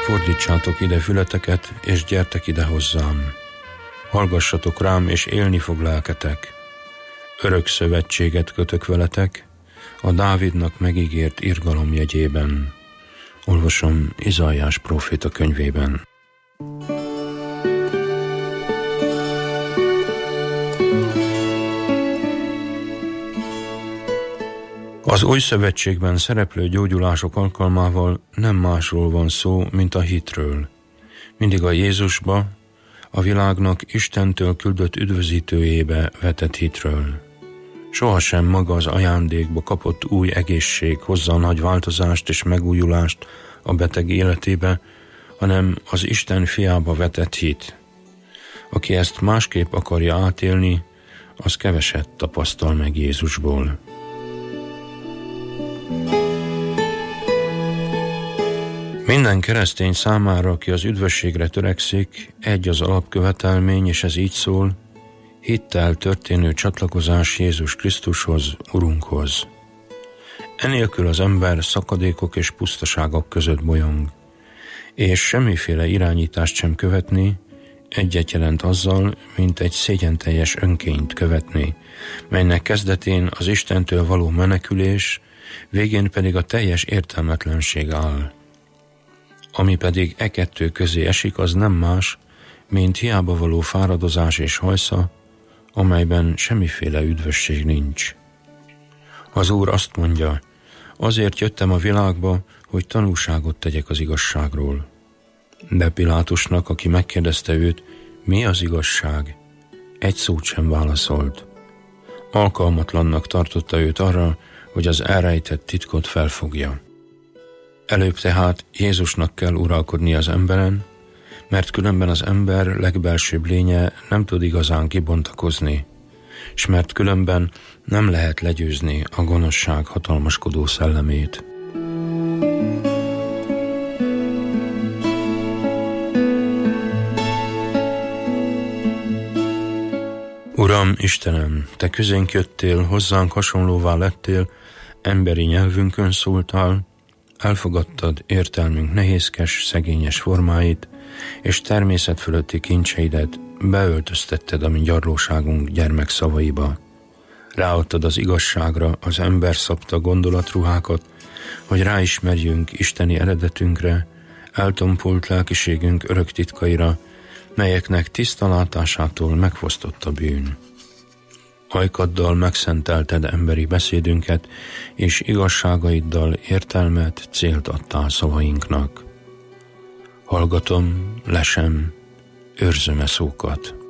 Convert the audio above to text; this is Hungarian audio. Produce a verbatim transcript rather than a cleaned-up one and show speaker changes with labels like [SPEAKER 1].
[SPEAKER 1] Fordítsátok ide fületeket, és gyertek ide hozzám. Hallgassatok rám, és élni fog lelketek. Örök szövetséget kötök veletek, a Dávidnak megígért irgalom jegyében. Olvasom Izaiás próféta könyvében. Az új szövetségben szereplő gyógyulások alkalmával nem másról van szó, mint a hitről. Mindig a Jézusba, a világnak Istentől küldött üdvözítőjébe vetett hitről. Sohasem maga az ajándékba kapott új egészség hozza a nagy változást és megújulást a beteg életébe, hanem az Isten fiába vetett hit. Aki ezt másképp akarja átélni, az keveset tapasztal meg Jézusból. Minden keresztény számára, aki az üdvösségre törekszik, egy az alapkövetelmény, és ez így szól: hittel történő csatlakozás Jézus Krisztushoz, Urunkhoz. Enélkül az ember szakadékok és pusztaságok között bolyong, és semmiféle irányítást sem követni, egyet jelent azzal, mint egy szégyenteljes önkényt követni, melynek kezdetén az Istentől való menekülés, végén pedig a teljes értelmetlenség áll. Ami pedig e kettő közé esik, az nem más, mint hiába való fáradozás és hajsza, amelyben semmiféle üdvösség nincs. Az Úr azt mondja: azért jöttem a világba, hogy tanúságot tegyek az igazságról. De Pilátusnak, aki megkérdezte őt, mi az igazság, egy szót sem válaszolt. Alkalmatlannak tartotta őt arra, hogy az elrejtett titkot felfogja. Előbb tehát Jézusnak kell uralkodni az emberen, mert különben az ember legbelsőbb lénye nem tud igazán kibontakozni, s mert különben nem lehet legyőzni a gonoszság hatalmaskodó szellemét. Uram, Istenem, Te közénk jöttél, hozzánk hasonlóvá lettél, emberi nyelvünkön szóltál, elfogadtad értelmünk nehézkes, szegényes formáit, és természet fölötti kincseidet beöltöztetted a mi gyarlóságunk gyermekszavaiba. Ráadtad az igazságra az ember szabta gondolatruhákat, hogy ráismerjünk isteni eredetünkre, eltompult lelkiségünk örök titkaira, melyeknek tiszta látásától megfosztott a bűn. Ajkaddal megszentelted emberi beszédünket, és igazságaiddal értelmet, célt adtál szavainknak. Hallgatom, lesem, őrzöm e szókat.